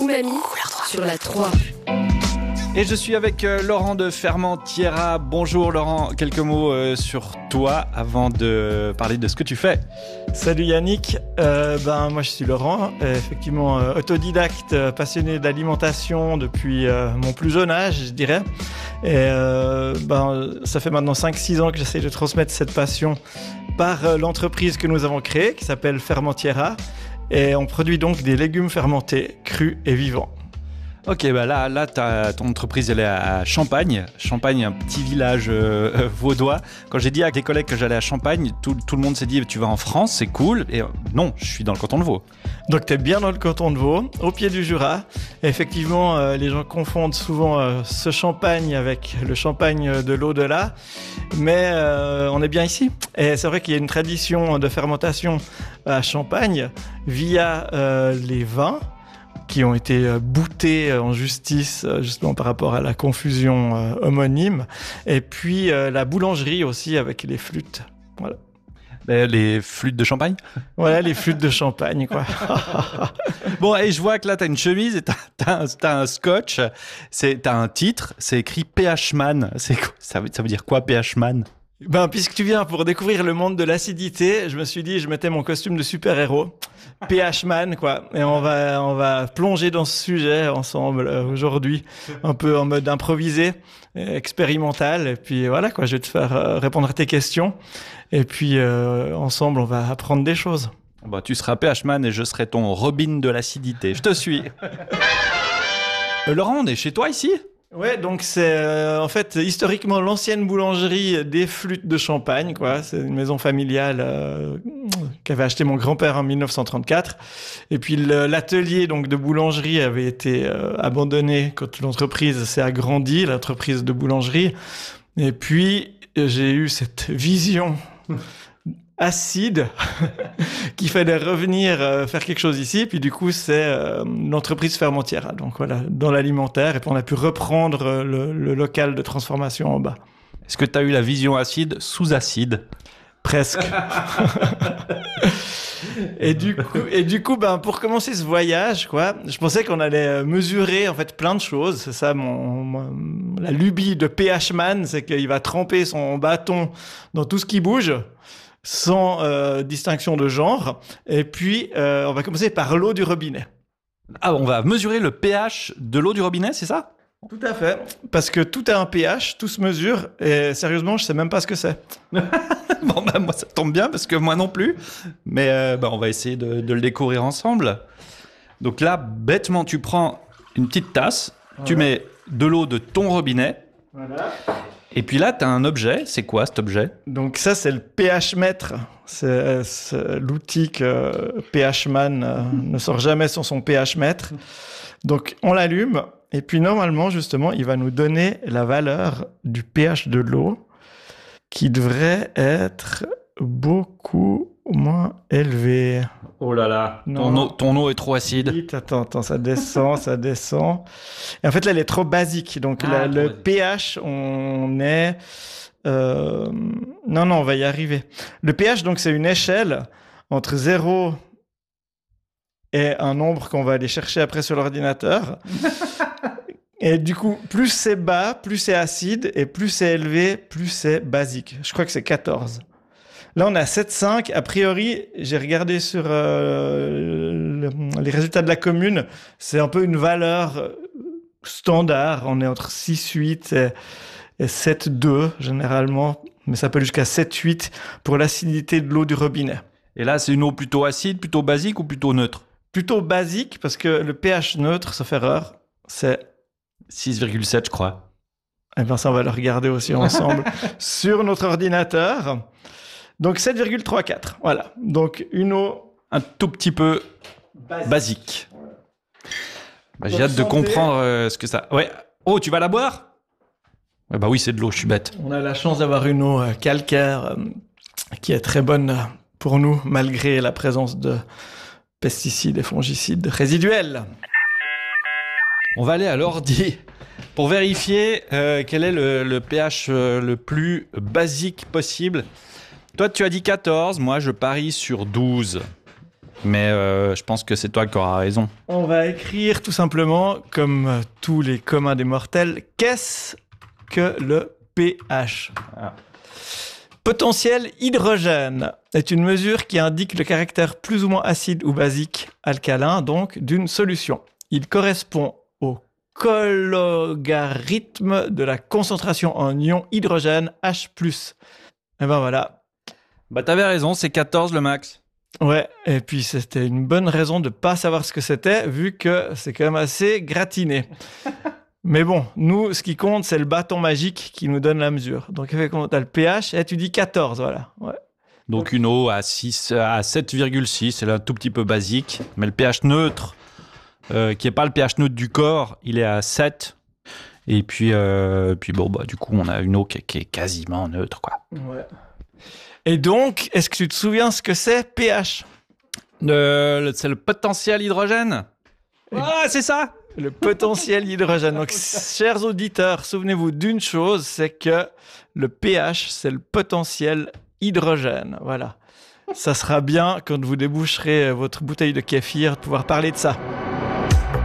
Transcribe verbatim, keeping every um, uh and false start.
Umami sur la trois. Et je suis avec euh, Laurent de Fermentiera. Bonjour Laurent, quelques mots euh, sur toi avant de parler de ce que tu fais. Salut Yannick, euh, ben, moi je suis Laurent, euh, effectivement euh, autodidacte, euh, passionné d'alimentation depuis euh, mon plus jeune âge, je dirais. Et euh, ben, ça fait maintenant cinq six ans que j'essaie de transmettre cette passion par euh, l'entreprise que nous avons créée, qui s'appelle Fermentiera. Et on produit donc des légumes fermentés, crus et vivants. Ok, bah là, là ta, ton entreprise, elle est à Champagne. Champagne, un petit village euh, euh, vaudois. Quand j'ai dit à des collègues que j'allais à Champagne, tout, tout le monde s'est dit, tu vas en France, c'est cool. Et euh, non, je suis dans le canton de Vaud. Donc tu es bien dans le canton de Vaud, au pied du Jura. Et effectivement, euh, les gens confondent souvent euh, ce champagne avec le champagne de l'au-delà. Mais euh, on est bien ici. Et c'est vrai qu'il y a une tradition de fermentation à Champagne via euh, les vins qui ont été boutés en justice justement par rapport à la confusion euh, homonyme, et puis euh, la boulangerie aussi avec les flûtes. Voilà. Les flûtes de champagne. Voilà, les flûtes de champagne, quoi. Bon, et je vois que là, t'as une chemise et t'as, t'as, un, t'as un scotch. C'est, t'as un titre, c'est écrit pH-man. C'est, ça, veut, ça veut dire quoi, pH-man ? Ben, puisque tu viens pour découvrir le monde de l'acidité, je me suis dit, je mettais mon costume de super-héros, pH-man, quoi. Et on va, on va plonger dans ce sujet ensemble euh, aujourd'hui, un peu en mode improvisé, expérimental. Et puis voilà, quoi, je vais te faire euh, répondre à tes questions. Et puis euh, ensemble, on va apprendre des choses. Bah, tu seras pH-man et je serai ton Robin de l'acidité. Je te suis. euh, Laurent, on est chez toi ici ? Ouais, donc c'est euh, en fait historiquement l'ancienne boulangerie des flûtes de Champagne, quoi. C'est une maison familiale euh, qu'avait acheté mon grand-père en dix-neuf cent trente-quatre. Et puis le, l'atelier donc de boulangerie avait été euh, abandonné quand l'entreprise s'est agrandie, l'entreprise de boulangerie. Et puis j'ai eu cette vision acide qu'il fallait revenir euh, faire quelque chose ici. Puis du coup, c'est euh, l'entreprise Fermentiera. Donc voilà, dans l'alimentaire. Et puis on a pu reprendre euh, le, le local de transformation en bas. Est-ce que tu as eu la vision acide sous acide ? Presque. et du coup, et du coup, ben pour commencer ce voyage, quoi, je pensais qu'on allait mesurer en fait plein de choses. C'est ça mon, mon la lubie de pH-man, c'est qu'il va tremper son bâton dans tout ce qui bouge, sans euh, distinction de genre. Et puis, euh, on va commencer par l'eau du robinet. Ah, on va mesurer le pH de l'eau du robinet, c'est ça ? Tout à fait. Parce que tout a un pH, tout se mesure. Et sérieusement, je sais même pas ce que c'est. Bon, bah, moi, ça tombe bien parce que moi non plus. Mais euh, bah, on va essayer de, de le découvrir ensemble. Donc là, bêtement, tu prends une petite tasse, voilà. Tu mets de l'eau de ton robinet. Voilà. Et puis là, tu as un objet. C'est quoi cet objet ? Donc ça, c'est le pH-mètre. C'est, c'est l'outil que pH-man euh, ne sort jamais sans son pH-mètre. Donc on l'allume et puis normalement, justement, il va nous donner la valeur du pH de l'eau qui devrait être beaucoup moins élevé. Oh là là, ton eau, ton eau est trop acide. Vite, attends, attends, ça descend, ça descend. Et en fait, là, elle est trop basique. Donc, ah, la, le basique. pH, on est... Euh... Non, non, on va y arriver. Le pH, donc, c'est une échelle entre zéro et un nombre qu'on va aller chercher après sur l'ordinateur. Et du coup, plus c'est bas, plus c'est acide, et plus c'est élevé, plus c'est basique. Je crois que c'est quatorze. Là, on est à sept virgule cinq. A priori, j'ai regardé sur euh, le, les résultats de la commune. C'est un peu une valeur standard. On est entre six virgule huit et, et sept virgule deux généralement. Mais ça peut aller jusqu'à sept virgule huit pour l'acidité de l'eau du robinet. Et là, c'est une eau plutôt acide, plutôt basique ou plutôt neutre ? Plutôt basique, parce que le pH neutre, sauf erreur, c'est... six virgule sept, je crois. Eh bien, ça, on va le regarder aussi ensemble sur notre ordinateur. Donc, sept virgule trente-quatre. Voilà. Donc, une eau... un tout petit peu basique. basique. Voilà. Bah, j'ai hâte santé. de comprendre euh, ce que ça... Ouais. Oh, tu vas la boire ? Ouais, bah oui, c'est de l'eau, je suis bête. On a la chance d'avoir une eau euh, calcaire euh, qui est très bonne pour nous, malgré la présence de pesticides et fongicides résiduels. On va aller à l'ordi pour vérifier euh, quel est le, le pH euh, le plus basique possible. Toi, tu as dit quatorze, moi je parie sur douze. Mais euh, je pense que c'est toi qui auras raison. On va écrire tout simplement, comme euh, tous les communs des mortels, qu'est-ce que le pH ? Ah. Potentiel hydrogène est une mesure qui indique le caractère plus ou moins acide ou basique, alcalin donc, d'une solution. Il correspond au logarithme de la concentration en ion hydrogène H plus. Et ben voilà. Bah t'avais raison, c'est quatorze le max. Ouais, et puis c'était une bonne raison de pas savoir ce que c'était, vu que c'est quand même assez gratiné. Mais bon, nous, ce qui compte, c'est le bâton magique qui nous donne la mesure. Donc, effectivement, tu as le pH, et tu dis quatorze, voilà. Ouais. Donc une eau à, six, à sept virgule six, c'est un tout petit peu basique. Mais le pH neutre, euh, qui n'est pas le pH neutre du corps, il est à sept. Et puis, euh, puis bon, bah, du coup, on a une eau qui est, qui est quasiment neutre, quoi. Ouais. Et donc, est-ce que tu te souviens ce que c'est, pH ? Euh, c'est le potentiel hydrogène. Ah, c'est ça. Le potentiel hydrogène. Donc, chers auditeurs, souvenez-vous d'une chose, c'est que le pH, c'est le potentiel hydrogène. Voilà. Ça sera bien, quand vous déboucherez votre bouteille de kéfir, de pouvoir parler de ça.